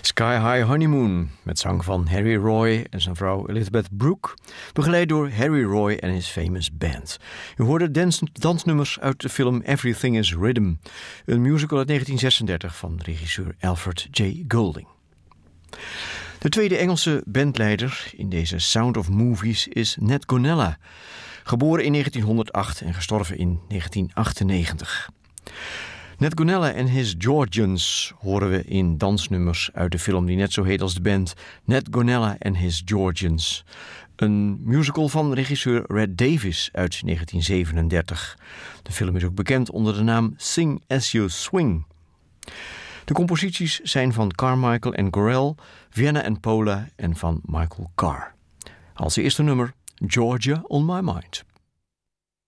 Sky High Honeymoon, met zang van Harry Roy en zijn vrouw Elizabeth Brooke, begeleid door Harry Roy en his famous band. U hoorde dansnummers uit de film Everything is Rhythm, een musical uit 1936 van regisseur Alfred J. Golding. De tweede Engelse bandleider in deze Sound of Movies is Nat Gonella, geboren in 1908 en gestorven in 1998. Nat Gonella en his Georgians horen we in dansnummers uit de film die net zo heet als de band, Nat Gonella and his Georgians. Een musical van regisseur Red Davies uit 1937. De film is ook bekend onder de naam Sing As You Swing. De composities zijn van Carmichael en Gorel, Vienna en Pola en van Michael Carr. Als eerste nummer, Georgia on My Mind.